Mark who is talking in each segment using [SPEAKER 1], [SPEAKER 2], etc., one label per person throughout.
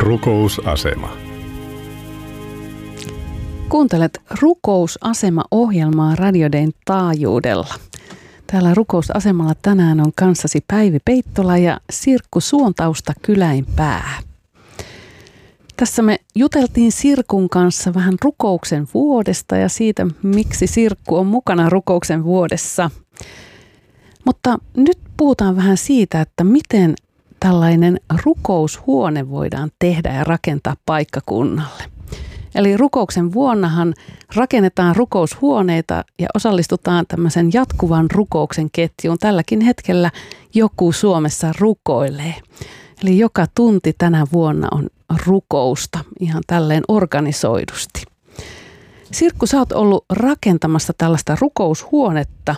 [SPEAKER 1] Rukousasema.
[SPEAKER 2] Kuuntelet Rukousasema-ohjelmaa Radio Dayn taajuudella. Täällä Rukousasemalla tänään on kanssasi Päivi Peittola ja Sirkku Suontausta Kyläinpää. Tässä me juteltiin Sirkun kanssa vähän rukouksen vuodesta ja siitä, miksi Sirkku on mukana rukouksen vuodessa. Mutta nyt puhutaan vähän siitä, että miten tällainen rukoushuone voidaan tehdä ja rakentaa paikkakunnalle. Eli rukouksen vuonnahan rakennetaan rukoushuoneita ja osallistutaan tämmöisen jatkuvan rukouksen ketjuun. Tälläkin hetkellä joku Suomessa rukoilee. Eli joka tunti tänä vuonna on rukousta ihan tälleen organisoidusti. Sirkku, sä oot ollut rakentamassa tällaista rukoushuonetta.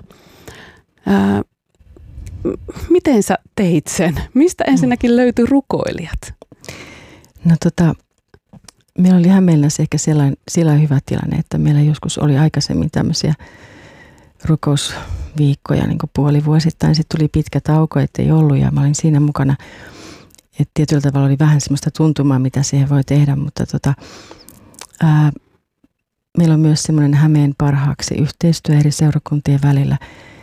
[SPEAKER 2] Miten sä teit sen? Mistä ensinnäkin löytyi rukoilijat?
[SPEAKER 3] No meillä oli Hämeenlinnassa ehkä sellainen hyvä tilanne, että meillä joskus oli aikaisemmin tämmöisiä rukousviikkoja niin kuin puolivuosittain. Sitten tuli pitkä tauko, ettei ollut ja mä olin siinä mukana. Että tietyllä tavalla oli vähän semmoista tuntumaa, mitä siihen voi tehdä, mutta meillä on myös semmoinen Hämeen parhaaksi yhteistyö eri seurakuntien välillä,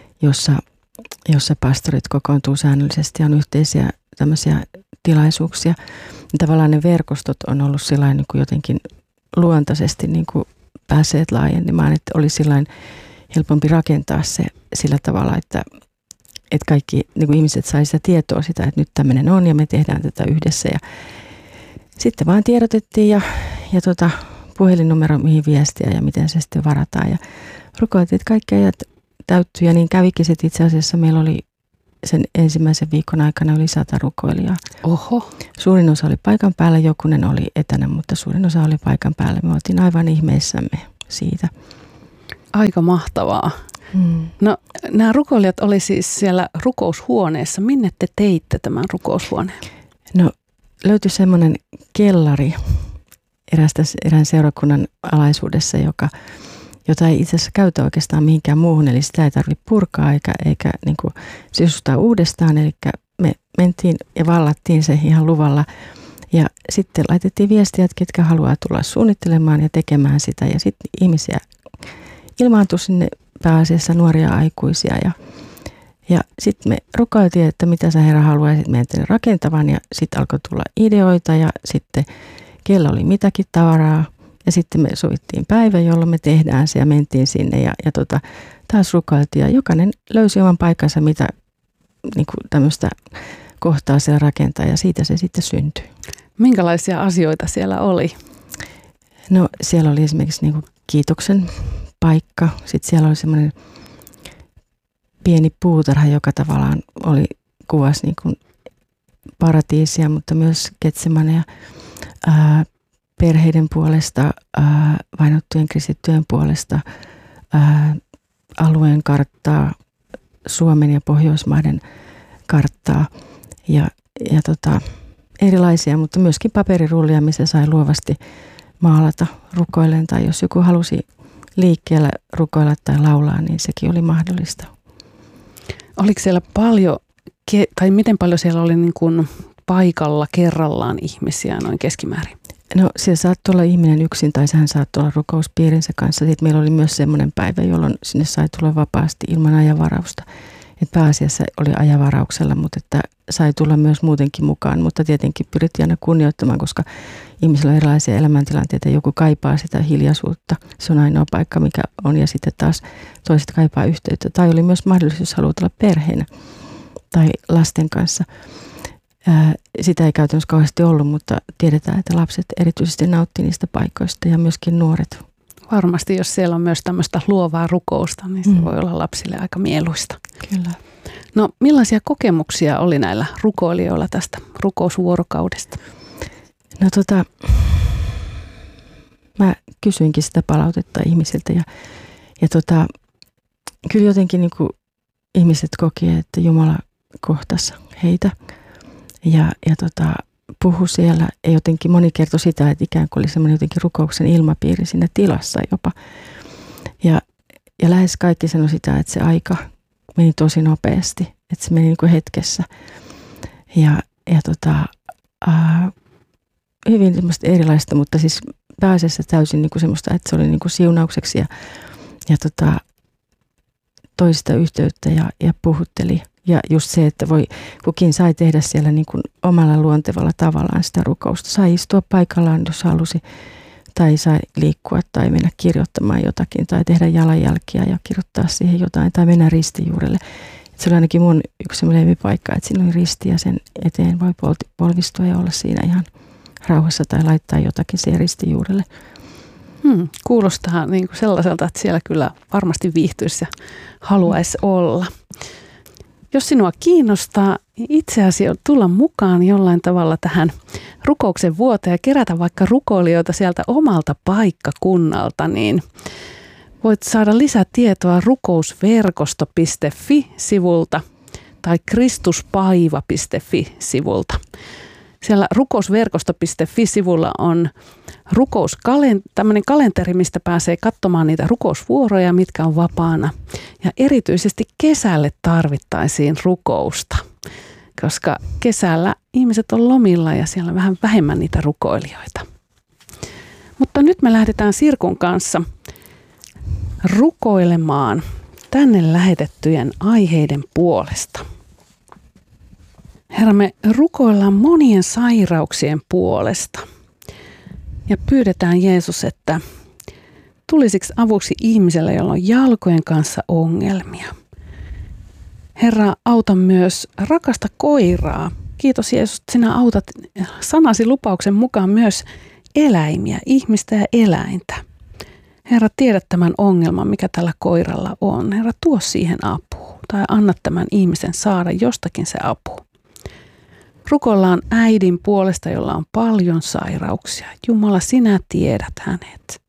[SPEAKER 3] jossa pastorit kokoontuu säännöllisesti ja on yhteisiä tämmöisiä tilaisuuksia. Tavallaan ne verkostot on ollut sillain niin kuin jotenkin luontaisesti niin kuin päässeet laajenemaan, että oli sillain helpompi rakentaa se sillä tavalla, että kaikki niin kuin ihmiset sai sitä tietoa sitä, että nyt tämmöinen on ja me tehdään tätä yhdessä. Ja sitten vaan tiedotettiin ja puhelinnumero, mihin viestiä ja miten se sitten varataan. Ja rukoiltiin, että kaikki ajat täyttyi ja niin kävikin sitten itse asiassa. Meillä oli sen ensimmäisen viikon aikana yli 100 rukoilijaa.
[SPEAKER 2] Oho. Suurin
[SPEAKER 3] osa oli paikan päällä, jokunen oli etänä, mutta suurin osa oli paikan päällä. Me oltiin aivan ihmeissämme siitä.
[SPEAKER 2] Aika mahtavaa. No, nämä rukoilijat oli siis siellä rukoushuoneessa. Minne te teitte tämän rukoushuoneen?
[SPEAKER 3] No, löytyi semmoinen kellari erään seurakunnan alaisuudessa, jota ei itse asiassa käytä oikeastaan mihinkään muuhun. Eli sitä ei tarvitse purkaa eikä niin kuin sisustaa uudestaan. Eli me mentiin ja vallattiin se ihan luvalla. Ja sitten laitettiin viestiä, että ketkä haluaa tulla suunnittelemaan ja tekemään sitä. Ja sitten ihmisiä ilmaantui sinne, pääasiassa nuoria aikuisia ja sitten me rukoiltiin, että mitä sä Herra haluaisit meidän rakentavan ja sitten alkoi tulla ideoita ja sitten kello oli mitäkin tavaraa ja sitten me sovittiin päivä, jolloin me tehdään se ja mentiin sinne ja taas rukoiltiin ja jokainen löysi oman paikkansa, mitä niin kuin tämmöistä kohtaa siellä rakentaa ja siitä se sitten syntyi.
[SPEAKER 2] Minkälaisia asioita siellä oli?
[SPEAKER 3] No siellä oli esimerkiksi niin kuin kiitoksen paikka. Sitten siellä oli semmoinen pieni puutarha, joka tavallaan kuvasi niin kuin paratiisia, mutta myös Getsemanea perheiden puolesta, vainottujen kristittyjen puolesta, alueen karttaa, Suomen ja Pohjoismaiden karttaa ja erilaisia, mutta myöskin paperirullia, missä sai luovasti maalata rukoilleen tai jos joku halusi liikkeellä rukoilla tai laulaa, niin sekin oli mahdollista.
[SPEAKER 2] Oliko siellä paljon, tai miten paljon siellä oli niin kuin paikalla kerrallaan ihmisiä noin keskimäärin?
[SPEAKER 3] No siellä saattoi olla ihminen yksin tai hän saattoi olla rukouspiirinsä kanssa. Sitten meillä oli myös semmoinen päivä, jolloin sinne sai tulla vapaasti ilman ajanvarausta. Et pääasiassa oli ajanvarauksella, mutta että sai tulla myös muutenkin mukaan, mutta tietenkin pyrittiin aina kunnioittamaan, koska ihmisillä on erilaisia elämäntilanteita. Joku kaipaa sitä hiljaisuutta, se on ainoa paikka, mikä on, ja sitten taas toiset kaipaa yhteyttä. Tai oli myös mahdollisuus, jos haluat olla perheenä tai lasten kanssa. Sitä ei käytännössä kauheasti ollut, mutta tiedetään, että lapset erityisesti nauttii niistä paikoista ja myöskin nuoret.
[SPEAKER 2] Varmasti, jos siellä on myös tämmöistä luovaa rukousta, niin se voi olla lapsille aika mieluista.
[SPEAKER 3] Kyllä.
[SPEAKER 2] No, millaisia kokemuksia oli näillä rukoilijoilla tästä rukousvuorokaudesta?
[SPEAKER 3] No mä kysyinkin sitä palautetta ihmisiltä ja kyllä jotenkin niin kuin ihmiset koki, että Jumala kohtasi heitä ja puhui siellä ja jotenkin moni kertoi sitä, että ikään kuin oli semmoinen jotenkin rukouksen ilmapiiri siinä tilassa jopa. Ja lähes kaikki sanoi sitä, että se aika meni tosi nopeasti, että se meni niin kuin hetkessä. hyvin semmoista erilaista, mutta siis pääasiassa täysin niin kuin semmoista, että se oli niin kuin siunaukseksi ja toista yhteyttä ja puhutteli. Ja just se, että kukin sai tehdä siellä niin kuin omalla luontevalla tavallaan sitä rukousta. Sai istua paikallaan, jos halusi, tai sai liikkua tai mennä kirjoittamaan jotakin, tai tehdä jalanjälkiä ja kirjoittaa siihen jotain, tai mennä ristijuurelle. Et se oli ainakin mun yksi semmoinen paikka, että siinä oli risti ja sen eteen voi polvistua ja olla siinä ihan rauhassa tai laittaa jotakin siihen ristijuurelle.
[SPEAKER 2] Kuulostaa niin kuin sellaiselta, että siellä kyllä varmasti viihtyisi ja haluaisi olla. Jos sinua kiinnostaa itse asiassa tulla mukaan jollain tavalla tähän rukouksen vuoteen ja kerätä vaikka rukoilijoita sieltä omalta paikkakunnalta, niin voit saada lisätietoa rukousverkosto.fi-sivulta tai kristuspaiva.fi-sivulta. Siellä rukousverkosto.fi-sivulla on tämmöinen kalenteri, mistä pääsee katsomaan niitä rukousvuoroja, mitkä on vapaana. Ja erityisesti kesälle tarvittaisiin rukousta, koska kesällä ihmiset on lomilla ja siellä on vähän vähemmän niitä rukoilijoita. Mutta nyt me lähdetään Sirkun kanssa rukoilemaan tänne lähetettyjen aiheiden puolesta. Herra, me rukoillaan monien sairauksien puolesta ja pyydetään Jeesus, että tulisiksi avuksi ihmiselle, jolla on jalkojen kanssa ongelmia. Herra, auta myös rakasta koiraa. Kiitos Jeesus, että sinä autat sanasi lupauksen mukaan myös eläimiä, ihmistä ja eläintä. Herra, tiedät tämän ongelman, mikä tällä koiralla on. Herra, tuo siihen apua tai anna tämän ihmisen saada jostakin se apu. Rukoillaan äidin puolesta, jolla on paljon sairauksia. Jumala, sinä tiedät hänet.